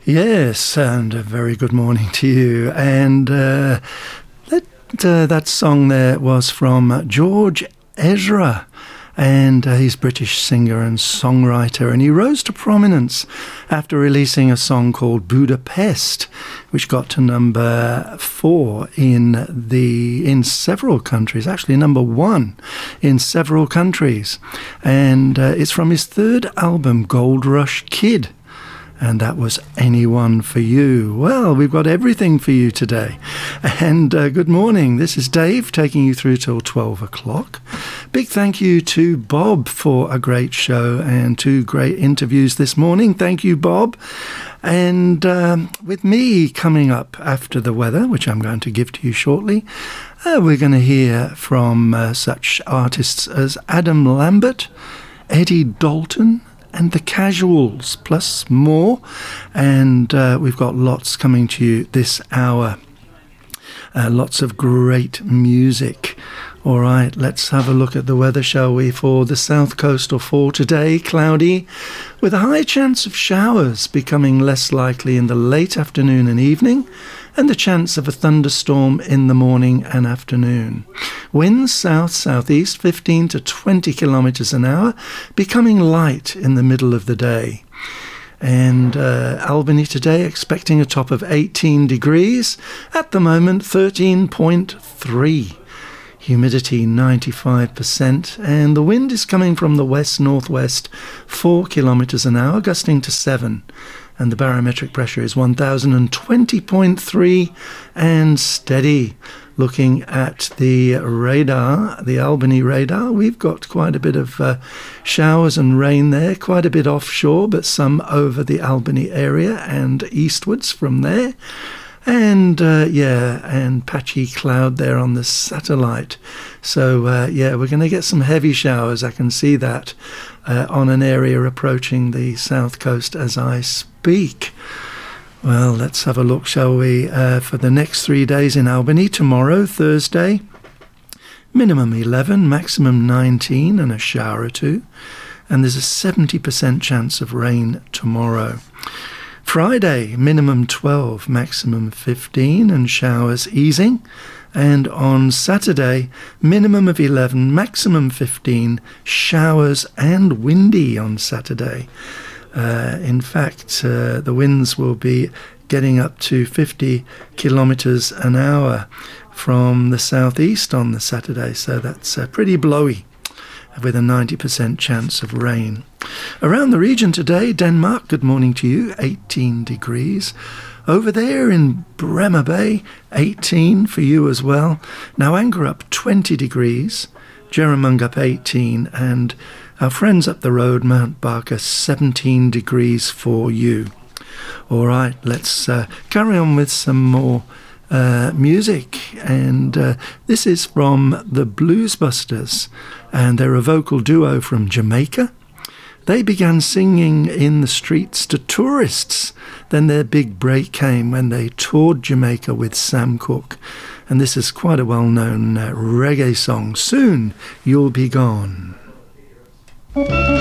Yes, and a very good morning to you. And that song there was from George Ezra, and he's a British singer and songwriter, and he rose to prominence after releasing a song called Budapest, which got to number 4 in several countries, actually number 1 in several countries. And it's from his third album, Gold Rush Kid. And that was Anyone for You. Well, we've got everything for you today. And good morning. This is Dave taking you through till 12 o'clock. Big thank you to Bob for a great show and 2 great interviews this morning. Thank you, Bob. And with me coming up after the weather, which I'm going to give to you shortly, we're going to hear from such artists as Adam Lambert, Eddie Dalton, and the Casuals, plus more. And we've got lots coming to you this hour. Lots of great music. All right, let's have a look at the weather, shall we? For the south coast for today, cloudy, with a high chance of showers becoming less likely in the late afternoon and evening, and the chance of a thunderstorm in the morning and afternoon. Winds south-southeast 15 to 20 kilometers an hour, becoming light in the middle of the day. And Albany today expecting a top of 18 degrees, at the moment 13.3. Humidity 95%, and the wind is coming from the west-northwest 4 kilometers an hour, gusting to 7. And the barometric pressure is 1020.3 and steady. Looking at the radar, the Albany radar, we've got quite a bit of showers and rain there, quite a bit offshore, but some over the Albany area and eastwards from there. And and patchy cloud there on the satellite. So we're going to get some heavy showers. I can see that on an area approaching the south coast as I speak. Well, let's have a look, shall we, for the next 3 days in Albany. Tomorrow, Thursday, minimum 11, maximum 19, and a shower or 2. And there's a 70% chance of rain tomorrow. Friday, minimum 12, maximum 15, and showers easing. And on Saturday, minimum of 11, maximum 15, showers and windy on Saturday. In fact, the winds will be getting up to 50 kilometers an hour from the southeast on the Saturday, so that's pretty blowy, with a 90% chance of rain. Around the region today, Denmark, good morning to you, 18 degrees. Over there in Bremer Bay, 18 for you as well. Now Anchor up 20 degrees, Jerramung up 18, and our friends up the road, Mount Barker, 17 degrees for you. All right, let's carry on with some more music, and this is from the Bluesbusters, and they're a vocal duo from Jamaica. They began singing in the streets to tourists. Then their big break came when they toured Jamaica with Sam Cooke, and this is quite a well-known reggae song, Soon You'll Be Gone.